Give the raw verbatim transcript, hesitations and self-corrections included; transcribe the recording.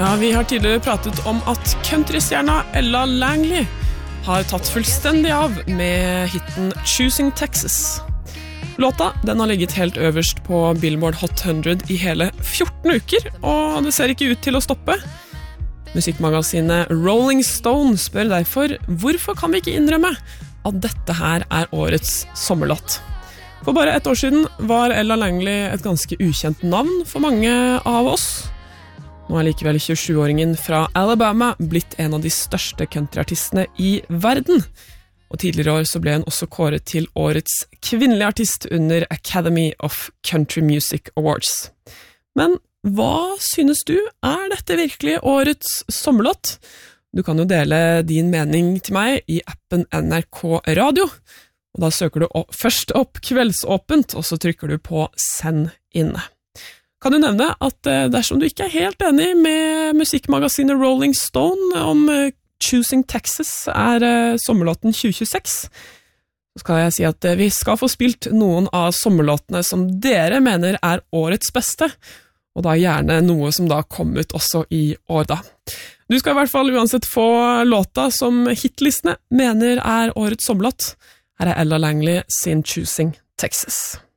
Ja, vi har tidligere pratet om at countrystjerna Ella Langley har tatt fullstendig av med hitten Choosing Texas. Låta den har ligget helt øverst på Billboard Hot hundre i hele fjorten uker, og det ser ikke ut til å stoppe. Musikkmagasinet Rolling Stone spør derfor hvorfor kan vi ikke innrømme at dette her er årets sommerlåt. For bare ett år siden var Ella Langley et ganske ukjent navn for mange av oss. Nå er likevel tjuesjuåringen fra Alabama blitt en av de største countryartistene i verden. Og tidligere år så ble hun også kåret til årets kvinnelige artist under Academy of Country Music Awards. Men hva synes du? Er dette virkelig årets sommerlåt? Du kan jo dele din mening til meg i appen N R K Radio. Og da søker du opp, først opp Kveldsåpent, og så trykker du på Send inn. Kan du nevne at dersom du ikke er helt enig med musikkmagasinet Rolling Stone om Choosing Texas er sommerlåten tjue tjueseks, så skal jeg si at vi skal få spilt noen av sommerlåtene som dere mener er årets beste, og da gjerne noe som da kom ut også i år da. Du skal i hvert fall uansett få låta som hitlistene mener er årets sommerlåt. Her er Ella Langley sin Choosing Texas.